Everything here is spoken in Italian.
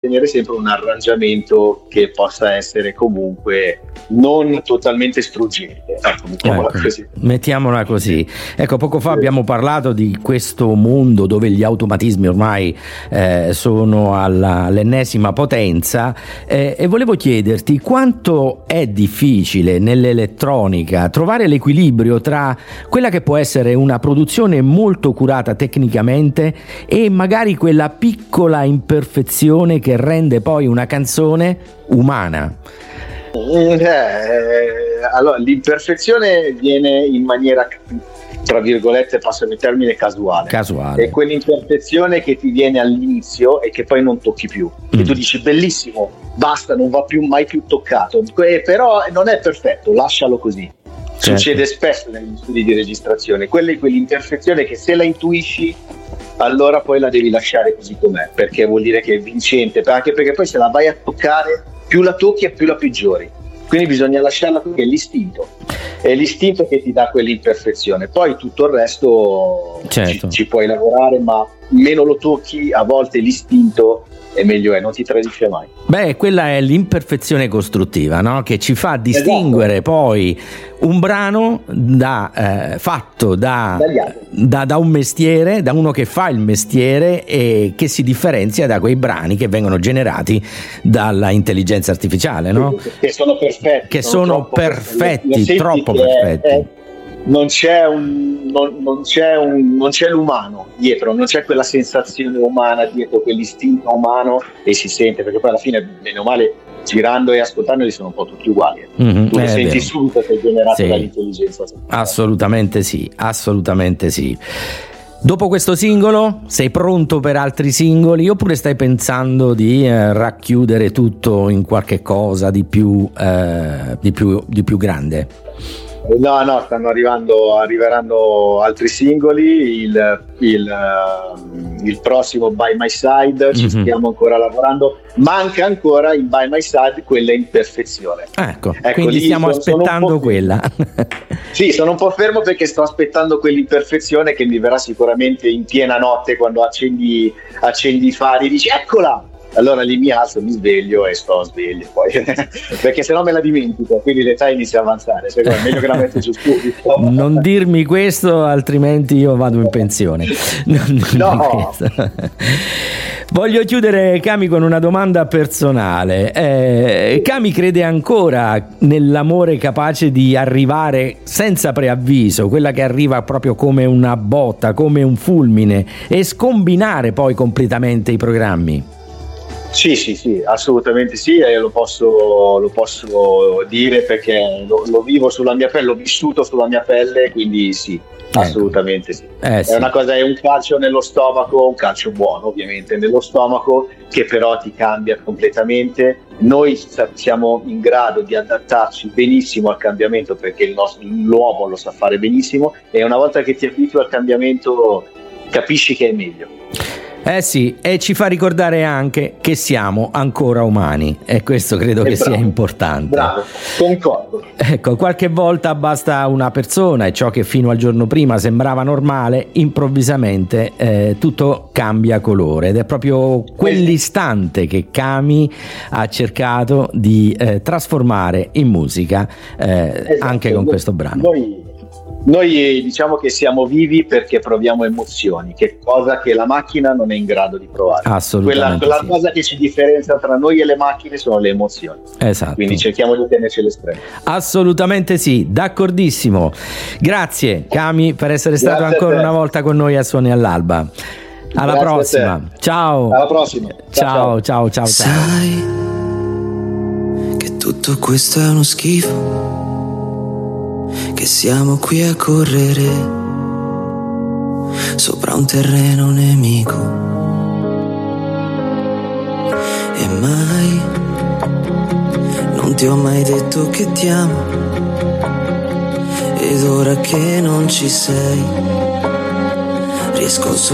mantenere sempre un arrangiamento che possa essere comunque non totalmente struggente. Mettiamola così. Ecco, poco fa abbiamo parlato di questo mondo dove gli automatismi ormai sono all'ennesima potenza, e volevo chiederti quanto è difficile nell'elettronica trovare l'equilibrio tra quella che può essere una produzione molto curata tecnicamente e magari quella piccola imperfezione che rende poi una canzone umana. Allora, l'imperfezione viene in maniera, tra virgolette, passami il termine, casuale. È quell'imperfezione che ti viene all'inizio e che poi non tocchi più, e tu dici bellissimo, basta, non va più mai più toccato, però non è perfetto, lascialo così. Certo. Succede spesso negli studi di registrazione, quell'imperfezione che se la intuisci allora poi la devi lasciare così com'è, perché vuol dire che è vincente, anche perché poi se la vai a toccare, più la tocchi e più la peggiori, quindi bisogna lasciarla, perché è l'istinto che ti dà quell'imperfezione, poi tutto il resto ci puoi lavorare, ma meno lo tocchi, a volte l'istinto è meglio, non ti tradisce mai. Beh, quella è l'imperfezione costruttiva, no? Che ci fa distinguere poi un brano fatto da un mestiere, da uno che fa il mestiere e che si differenzia da quei brani che vengono generati dalla intelligenza artificiale, no? Che sono perfetti. Che sono perfetti, troppo perfetti. Non c'è l'umano dietro, non c'è quella sensazione umana dietro, quell'istinto umano, e si sente, perché poi alla fine, bene o male, girando e ascoltandoli sono un po' tutti uguali. Tu li senti subito che è generato dall'intelligenza. Assolutamente sì. Dopo questo singolo sei pronto per altri singoli, oppure stai pensando di racchiudere tutto in qualche cosa di più grande? No, arriveranno altri singoli, il prossimo By My Side, ci stiamo ancora lavorando, manca ancora in By My Side quella imperfezione. Ecco, quindi stiamo aspettando quella. Sì, sono un po' fermo perché sto aspettando quell'imperfezione che mi verrà sicuramente in piena notte, quando accendi i fari e dici eccola! Allora lì mi alzo, mi sveglio e sto sveglio poi perché sennò me la dimentico, quindi l'età inizia a avanzare, secondo me è meglio che la metto giù subito. Non dirmi questo, altrimenti io vado in pensione. No. Voglio chiudere, Cami, con una domanda personale. Cami crede ancora nell'amore capace di arrivare senza preavviso, quella che arriva proprio come una botta, come un fulmine, e scombinare poi completamente i programmi? Sì, assolutamente sì, e lo posso dire perché lo vivo sulla mia pelle, l'ho vissuto sulla mia pelle, quindi sì, assolutamente sì. È una cosa, è un calcio nello stomaco, un calcio buono ovviamente nello stomaco, che però ti cambia completamente. Noi siamo in grado di adattarci benissimo al cambiamento, perché l'uomo lo sa fare benissimo, e una volta che ti abitui al cambiamento capisci che è meglio. Sì, e ci fa ricordare anche che siamo ancora umani, e questo credo che sia importante. Bravo, concordo. Ecco, qualche volta basta una persona e ciò che fino al giorno prima sembrava normale, improvvisamente tutto cambia colore, ed è proprio quell'istante che Cami ha cercato di trasformare in musica, anche con questo brano. Noi diciamo che siamo vivi perché proviamo emozioni, che cosa che la macchina non è in grado di provare. Assolutamente. La cosa che ci differenzia tra noi e le macchine sono le emozioni. Esatto. Quindi cerchiamo di tenerci l'estremo. Assolutamente sì, d'accordissimo. Grazie Cami per essere stato ancora una volta con noi a Suoni all'Alba. Alla prossima. Ciao. Alla prossima. Ciao. Sai che tutto questo è uno schifo, che siamo qui a correre sopra un terreno nemico, e mai, non ti ho mai detto che ti amo, ed ora che non ci sei riesco solo